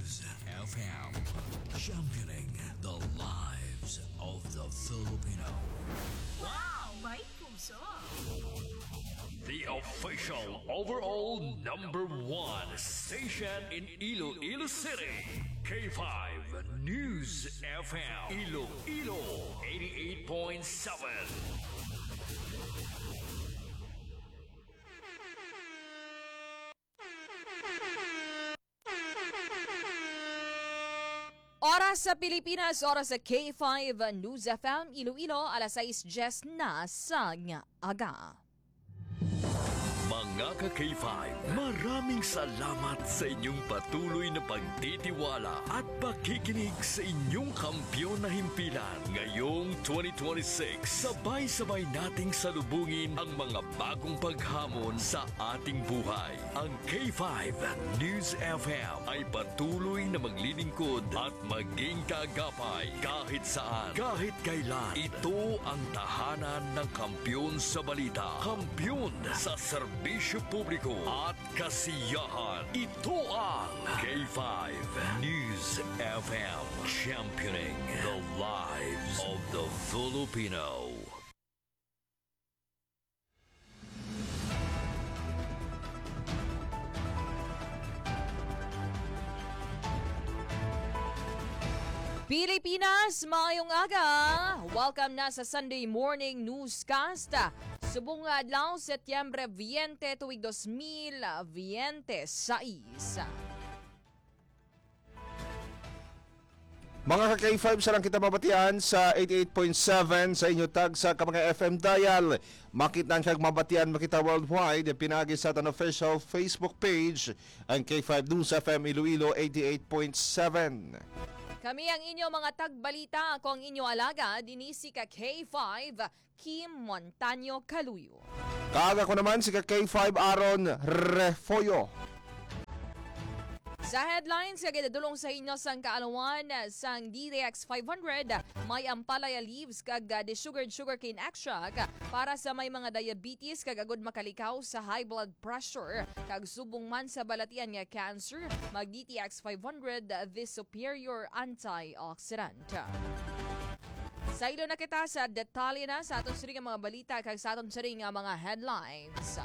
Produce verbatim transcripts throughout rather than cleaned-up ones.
News F M, championing the lives of the Filipino. Wow! May puso! The official overall number one station in Iloilo City. K five News F M. Iloilo eighty-eight point seven. Oras sa Pilipinas, oras sa K five News F M, Iloilo, alas sais Jess na sa nga aga. Mga ka-K five, maraming salamat sa inyong patuloy na pagtitiwala at pakikinig sa inyong kampyon na himpilan. Ngayong twenty twenty-six, sabay-sabay nating salubungin ang mga bagong paghamon sa ating buhay. Ang K five News F M ay patuloy na maglilingkod at maging kaagapay kahit saan, kahit kailan. Ito ang tahanan ng kampyon sa balita, kampyon sa serbisyo publiko at kasiyahan. Ito ang K five News F M, championing the lives of the Filipino. Pilipinas, maayong aga! Welcome na sa Sunday Morning Newscast. Subong nga adlaw, Setyembre twenty, tuig two mil twenty-six. Mga ka-K five, sa lang kita mabatian sa eighty-eight point seven sa inyo tag sa kamang F M dial. Makita kag mabatian makita worldwide, pinagi sa ating official Facebook page ang K five News F M Iloilo eighty-eight point seven. Kami ang inyo mga tagbalita, ako ang inyo alaga, dinisi ka K five, Kim Montaño Caluyo. Kaaga ko naman si ka-K five Aaron Refoyo. Sa headlines, kagidadulong sa inyo sang kaalawan sang D D X five hundred, may ampalaya leaves kag desugared sugarcane extract para sa may mga diabetes kag agud makalikaw sa high blood pressure kag subong man sa balatian nga cancer, mag D T X five hundred, the superior antioxidant. Sa ilo na kita sa detalye na sa aton siring mga balita kag sa aton siring mga headlines.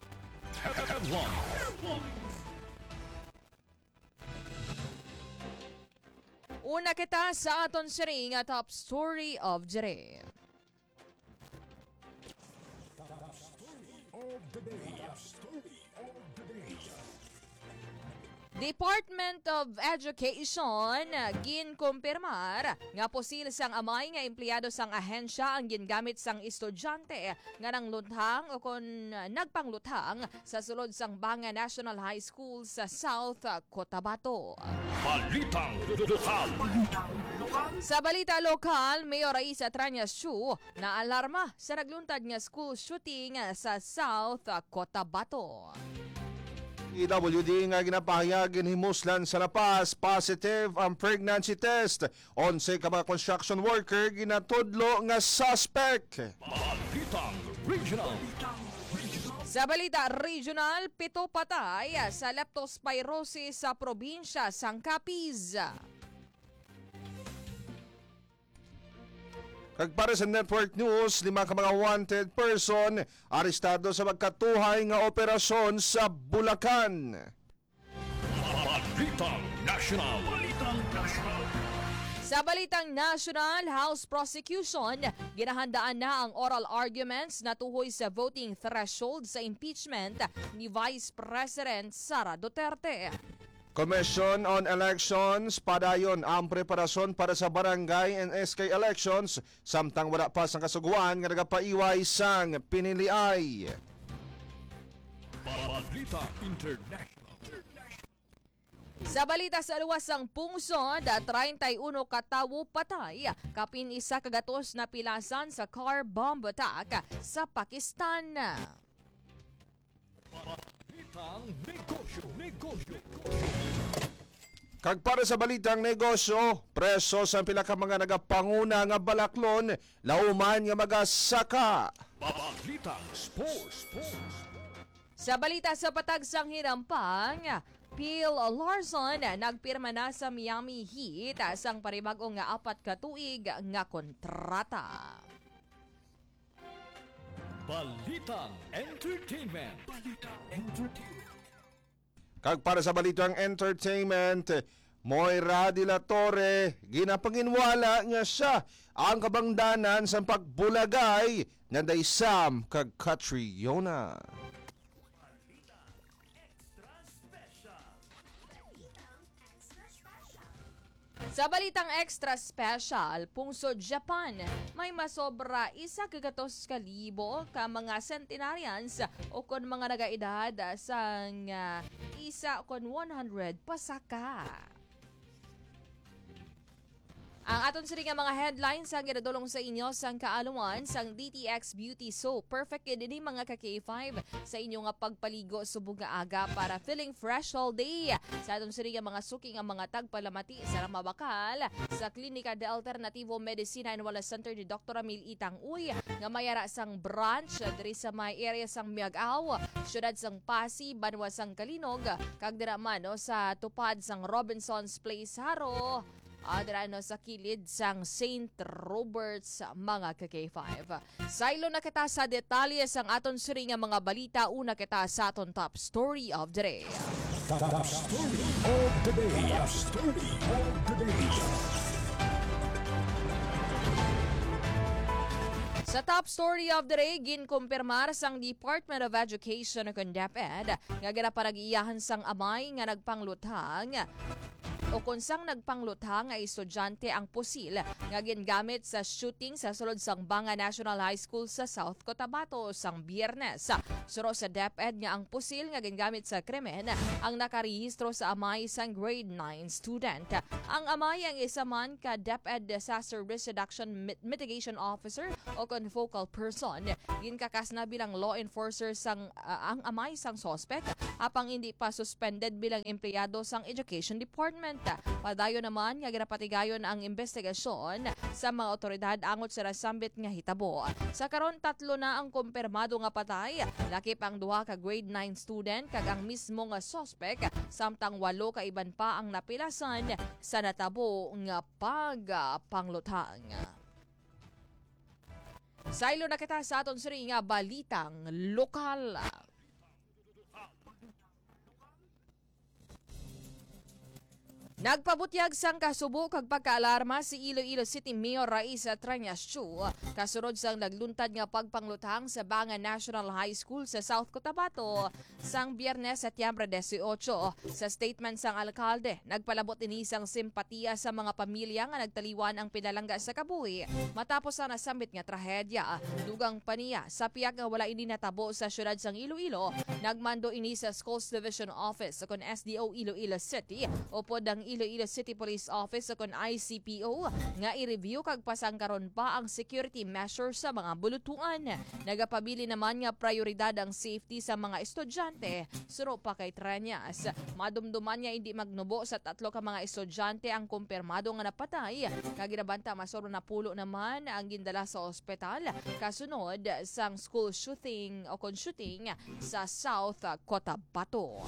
Una kita sa aton siring top story of the day. Department of Education ginkumpirmar nga posil sang amay nga empleyado sang ahensya ang gingamit sang estudyante nga nang luthang o kon nagpangluthang sa sulod sang Banga National High School sa South Cotabato. Balitang lokal. Sa balita lokal, Mayor Raisa Trañas Chu na alarma sa nagluntad nga school shooting sa South Cotabato. E W D nga ginapahayag himuslan sa Lapas, positive ang pregnancy test. Onse ka mga construction worker ginatudlo nga suspect. Balitang regional. Sa balita regional, pito patay sa leptospirosis sa probinsya sang Capiz. Kag para sa Network News, lima ka mga wanted person arestado sa magkatuhay nga operasyon sa Bulacan. Balitang national. Balitang national. Sa balitang national, House Prosecution, ginahandaan na ang oral arguments na tuhoy sa voting threshold sa impeachment ni Vice President Sara Duterte. Commission on Elections, padayon ang preparasyon para sa barangay and S K elections, samtang wala pa sang kasuguan nga nagapaiway sang piniliay. Balita International. Sa balita sa luwas sang pungsod, thirty-one katawo patay, kapin isa kagatos na pilasan sa car bomb attack sa Pakistan. Balitang negosyo. Negosyo. Kag para sa balitang negosyo, preso sa pila ka mga nagapanguna nga balaklon, lauman nga magasaka. Balitang sports. Sports. Sa balita sa patagsang hirampang, Phil Larson nagpirma na sa Miami Heat sang paribag-o nga apat ka tuig nga kontrata. Balitang Entertainment. Balitang Entertainment. Kag para sa balitang entertainment, Moira de la Torre, ginapanginwala niya siya ang kabangdanan sa pagbulagay na day Sam kag Catriona. Sa balitang extra special, pungsod Japan, may masobra isa kagatos kalibo ka mga centenarians o kon mga nagaedad sang uh, isa kon one hundred pasaka. Ang aton siri nga mga headlines ang ginadulong sa inyo sang kaaluan sang D T X Beauty Soap. Perfect din mga ka K five sa inyo nga pagpaligo subong nga aga para feeling fresh all day. Sa aton siri nga mga suki nga mga tagpalamati sa mabakal sa Klinika de Alternativo Medicina and Wellness Center ni Doctor Amil Itang Uy nga mayara sang branch diri sa may area sang Miagaw, syudad sang Pasig, Banwa sang Kalinog, kag dira man no, sa tupad sang Robinson's Place Haro. Adra no sa kilid sang Saint Robert's mga ka K five. Saylo na kita sa detalye sang aton suri nga mga balita. Una kita sa aton top story of the day. Top story of the day. Top story of the day. Sa top story of the day, ginkumpirmar sang Department of Education o DepEd nga ginaparag-iyahan sang amay nga nagpangluthang o kung sang nagpangluthang nga estudyante ang pusil nga gingamit sa shooting sa sulod sang Banga National High School sa South Cotabato sang Biyernes. Suro sa DepEd nga ang pusil nga gingamit sa krimen ang nakarehistro sa amay sang grade nine student. Ang amay ang isa man ka DepEd Disaster Risk Reduction Mit- Mitigation Officer o kon focal person. Ginkakas na bilang law enforcer sang uh, ang amay sang suspect apang hindi pa suspended bilang empleyado sang Education Department. Padayon naman nga ginapatigayon ang investigasyon sa mga otoridad angot sa nasambit nga hitabo. Sa karon tatlo na ang kumpirmado nga patay, lakip ang duha ka grade nine student kag ang mismo nga suspect, samtang walo ka iban pa ang napilasan sa natabo nga pagpangluthang. Saylo na kita sa aton suri nga balitang lokal. Nagpabutyag sang kasubo kag pagkaalarma si Iloilo City Mayor Raisa Tranyaschu kasurod sang nagluntad nga pagpangluthang sa Banga National High School sa South Cotabato sang Biyernes Setyembre eighteen. Sa statement sang alkalde, nagpalabot ini sang simpatiya sa mga pamilya nga nagtaliwan ang pinalangga sa kabuhi matapos ang nasambit nga trahedya. Dugang paniya sa piyak nga wala ini natabo sa syudad sang Iloilo, nagmando ini sa Schools Division Office kon S D O Iloilo City upod ang Iloilo City Police Office o kon I C P O nga i-review kag pasangkaron pa ang security measures sa mga bulutuan. Nagapabili naman nga prioridad ang safety sa mga estudyante. Suro pa kay Tranyas, madumduman nga hindi magnubo sa tatlo ka mga estudyante ang kumpirmado nga napatay. Kaginabanta masoro na pulo naman ang gindala sa ospital kasunod sang school shooting o kon shooting sa South Cotabato.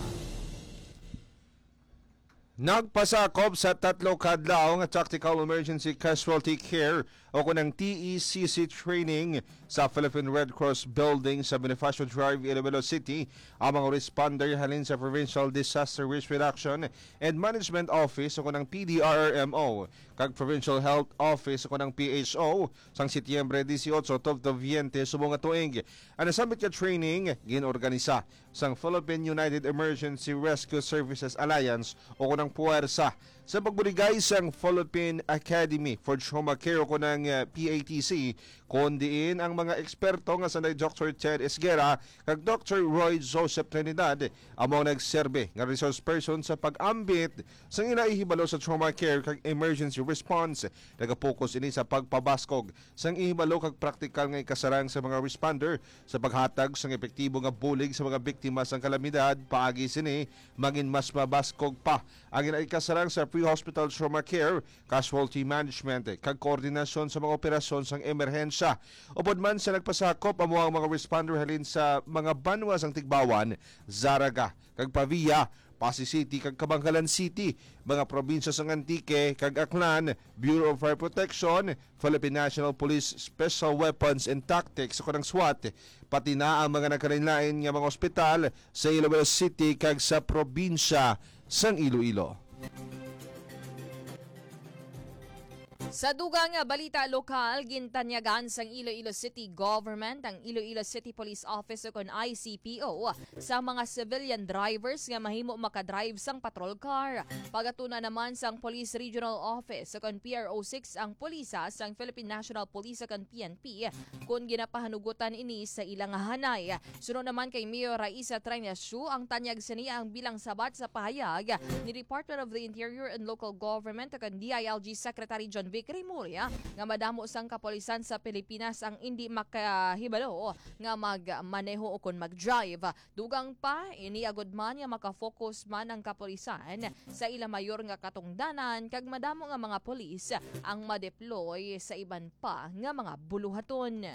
Nagpasakop sa tatlo kadlaw nga Tactical Emergency Casualty Care o kunang T E C C training sa Philippine Red Cross Building sa Bonifacio Drive, Iloilo City ang mga responder halin sa Provincial Disaster Risk Reduction and Management Office o kunang P D R R M O kag Provincial Health Office o kunang P H O sang Setyembre eighteen twelve to Viente subong nga tuig. Ang nasambit ka training ginorganisa sang Philippine United Emergency Rescue Services Alliance o kunang puwersa sa pagbuligay sang Philippine Academy for Trauma Care o kunang uh, P A T C kondiin ang mga eksperto nga sanay Doctor Ted Esguera kag Doctor Roy Joseph Trinidad among nagserbe nga resource person sa pag-ambit sang inaihibalo sa trauma care kag emergency response. Nagapokus ini sa pagpabaskog sang ihibalo kag praktikal nga ikasarang sa mga responder sa paghatag sang epektibo nga bulig sa mga biktima sang kalamidad. Paagi sini maging mas mabaskog pa ang inaikasarang sa pre-hospital trauma care, casualty management kag koordinasyon sa mga operasyon sang emerhensya. Upod man sa nagpasakop amo ang mga responder halin sa mga banwa sang Tigbawan, Zaraga, kag Pavia, Pasig City kag Kabangkalan City, mga probinsya sa Antique kag Aklan, Bureau of Fire Protection, Philippine National Police Special Weapons and Tactics o kanang SWAT, pati na ang mga nakarinlain nga mga ospital sa Iloilo City kag sa probinsya sang Iloilo. Sa dugang nga balita lokal, gintanyagan sang Iloilo City Government ang Iloilo City Police Office o kon I C P O sa mga civilian drivers nga mahimo makadrive sang patrol car. Pagatuna naman sang Police Regional Office o kon P R O six ang pulisa sang Philippine National Police o kon P N P kung ginapahanugutan ini sa ilang hanay. Sunod naman kay Mayor Raisa Trainasyu ang tanyag sa niya ang bilang sabat sa pahayag ni Department of the Interior and Local Government o kon D I L G Secretary John Vic Remulla nga madamo sang kapolisan sa Pilipinas ang hindi makahibalo nga magmaneho o kun mag-drive. Dugang pa, iniagod man nga makafocus man ang kapolisan sa ila mayor nga katungdanan kag madamo nga mga polis ang madeploy sa iban pa nga mga buluhaton.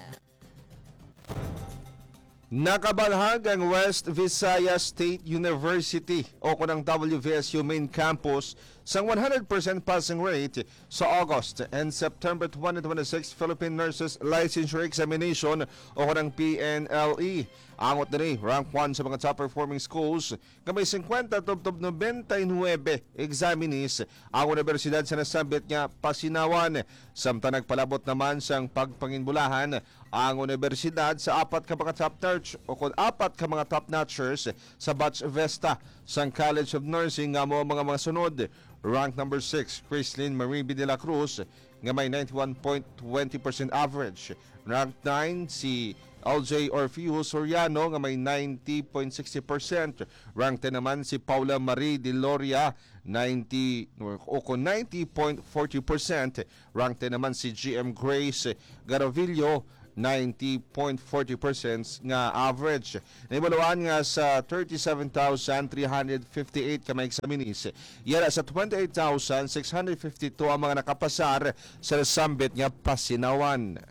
Nakabalhag ang West Visayas State University o kunang W V S U main campus sa one hundred percent passing rate sa August and September twenty twenty-six Philippine Nurses Licensure Examination o kunang P N L E. Angot na ni, rank one sa mga top performing schools na may fifty tubtob ninety-nine examinees ang universidad sa nasambit nga Pasinawan. Samtang nagpalabot naman sang pagpanginbulahan ang universidad sa apat ka mga top notch o kung apat ka mga top notchers sa batch Vesta sang College of Nursing nga mo mga mga sunod. Rank number six, Chrislyn Marie B. de la Cruz nga may ninety-one point two zero percent average. Rank nine, si L J Orfeo Soriano nga may ninety point six zero percent. Rank ten naman si Paula Marie de Loria ninety o kung ninety point four zero percent. Rank ten naman si G M Grace Garavillo ninety point four zero percent nga average. Naibaluan nga sa thirty-seven thousand three hundred fifty-eight ka mga examinees. Yara sa twenty-eight thousand six hundred fifty-two ang mga nakapasar sa nasambit nga Pasinawan.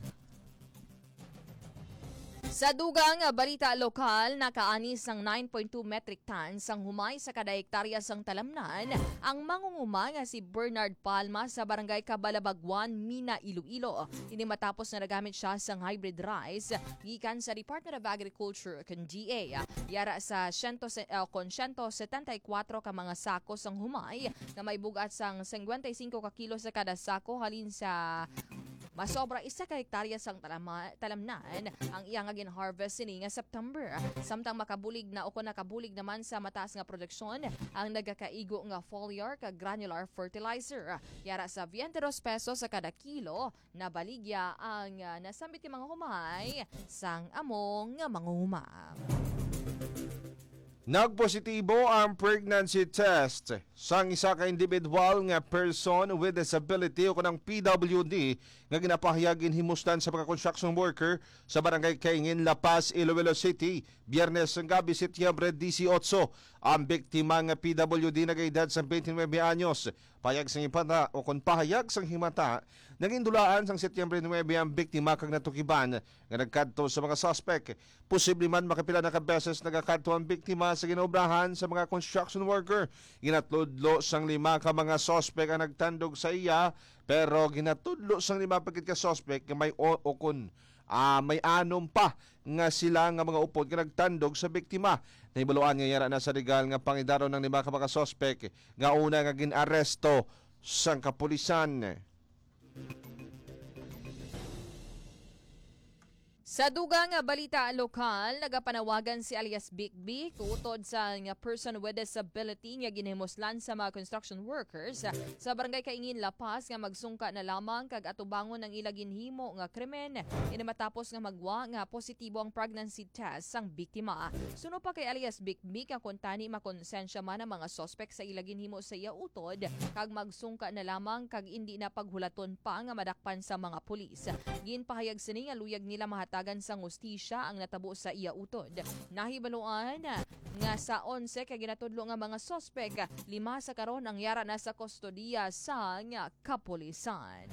Sa dugang balita lokal, nakaanis ng nine point two metric tons ang humay sa kada hektarya sang talamnan ang mangunguma nga si Bernard Palma sa barangay Cabalabagwan, Mina, Iloilo. Ini matapos na nagamit siya sang hybrid rice gikan sa Department of Agriculture kan D A. Yara sa one hundred seventy-four ka mga sako sang humay nga may bugat sang fifty-five ka kilo sa kada sako halin sa masobra isa ka hektarya sang talama, talamnan ang iyang agin harvest ini nga September. Samtang makabulig na o kung nakabulig naman sa mataas nga produksyon ang nagakaigo nga foliar ka granular fertilizer. Yara sa twenty pesos sa kada kilo na baligya ang uh, nasambit ng mga humay sang among nga manguma. Nagpositibo ang pregnancy test sang isa ka individual nga person with disability o kanang P W D nga ginapahayagin himustan sa mga construction worker sa barangay Kaingin, La Paz, Iloilo City. Biyernes ng gabi, Setyembre eighteen. Ang biktima nga P W D nagaedad sa twenty-nine anyos. Payag sang himata o kung pahayag sang himata, naging dulaan sang Setyembre nine ang biktima kag natukiban nga nagkadto sa mga suspect. Posible man makapila na ka beses nagakadto ang biktima sa ginobrahan sa mga construction worker. Ginatudlo sang lima ka mga suspect ang nagtandog sa iya, pero ginatudlo sang lima pagkit ka suspect nga may o, o kun Ah, may anom pa nga sila nga mga upod nga nagtandog sa biktima. Nahibaluan nga yara na sa legal nga pangidaro ng lima ka mga sospek nga una nga ginaresto sang kapulisan. Sa dugang balita lokal, nagapanawagan si alias Big Big utod sa nga person with disability nga ginhimuslan sa mga construction workers sa barangay Kaingin, La Paz nga magsungka na lamang kag atubangon ng ila ginhimo nga krimen ini matapos nga magwa nga positibo ang pregnancy test sang biktima. Suno pa kay alias Big Big nga kuntani makonsensya man ang mga suspect sa ila ginhimo sa iya utod kag magsungka na lamang kag indi na paghulaton pa nga madakpan sa mga pulis. Ginpahayag sini nga luyag nila mahatagan sa hustisya ang natabo sa iya utod. Nahibaluan nga sa eleven kay ginatudlo nga mga sospek, lima sa karon ang yara na sa kustodiya sa nga kapulisan.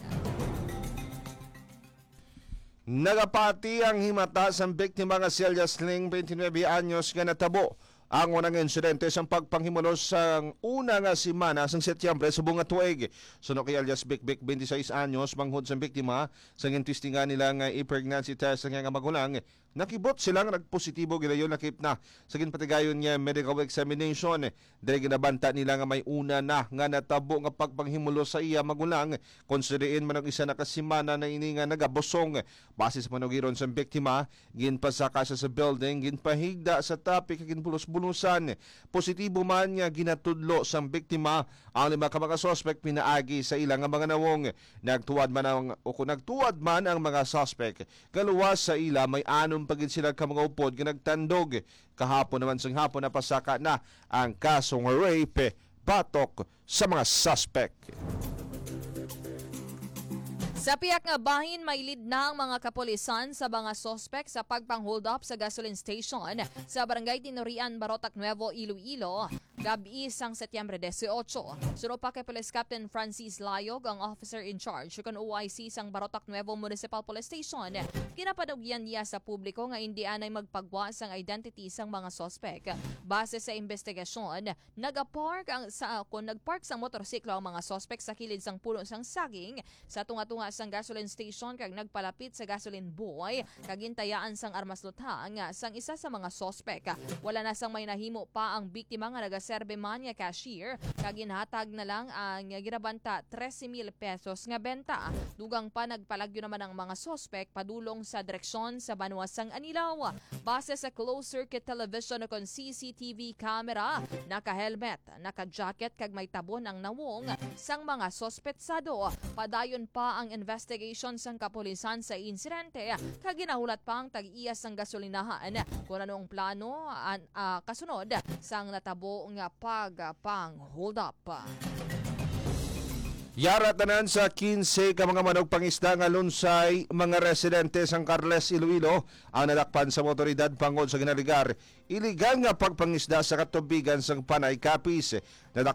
Nagapati ang himata sa biktima nga si alias Ling, twenty-nine anyos nga natabo ang unang insidente sa pagpanghimulos sa una nga simana sa Setyembre sa bunga tuig. Suno kay alias Bikbik, twenty-six anyos, manghod sa biktima sa ngintistingan nila nga i-pregnancy test nga magulang. Nakibot silang nagpositibo gidayon nakip na sa ginpatigayon nga medical examination. Dili ginabanta nila nga may una na nga natabo nga pagpanghimulos sa iya magulang. Konsideriin man ang isa na kasimana na ini nga nagabosong. Base sa panugiron sa biktima, ginpasaka siya sa building, ginpahigda sa topic ginpulos-bulusan. Positibo man nga ginatudlo sa biktima ang lima ka mga suspect pinaagi sa ilang nga mga nawong. Nagtuwad man ang o kung nagtuwad man ang mga suspect. Kaluwas sa ila may anom pagin sila ka mga upod nga nagtandog. Kahapon naman sang hapon na pasaka na ang kasong rape batok sa mga suspect. Sa piyak nga bahin, may lead na ang mga kapulisan sa mga sospek sa pagpang-hold up sa gasoline station sa Barangay Tinorian, Barotac, Nuevo, Iloilo, gabi sang Setyembre eighteen. Suro pa kay Police Captain Francis Layog, ang officer in charge kung O I C sang Barotac Nuevo Municipal Police Station. Kinapadugyan niya sa publiko nga hindi anay magpagwa sang identity sang mga sospek. Base sa investigasyon, nag-park ang sa kung nag-park sang motorsiklo ang mga sospek sa kilid sang puno sang saging sa tunga-tunga sang gasoline station kag nagpalapit sa gasoline boy kag gintayaan sang armas lutang sang isa sa mga sospek. Wala na sang may nahimo pa ang biktima nga nagaserbe man nga cashier kag ginhatag na lang ang ginabanta thirteen mil pesos nga benta. Dugang pa nagpalagyo naman ang mga sospek padulong sa direksyon sa Banuasang Anilaw. Base sa closed circuit television o kon C C T V camera, naka-helmet, naka-jacket kag may tabon ang nawong sang mga sospetsado. Padayon pa ang investigation sang kapulisan sa insidente kag ginahulat pa ang tag-iyas sang gasolinahan kung anong plano an, uh, kasunod sang natabo nga pagpang hold up. Yara tanan sa fifteen ka mga manog pangisda nga lunsay mga residente sang Carles, Iloilo ang nadakpan sa motoridad pangod sa ginaligar iligal nga pagpangisda sa katubigan sang Panay Capiz. Nadak